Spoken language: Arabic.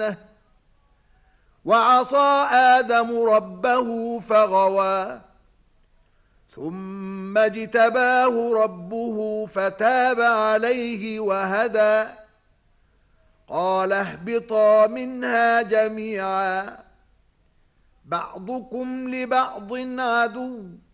الجنة وعصى آدم ربه فغوى ثم اجتباه ربه فتاب عليه وهدى قال اهبطا منها جميعا بعضكم لبعض عدو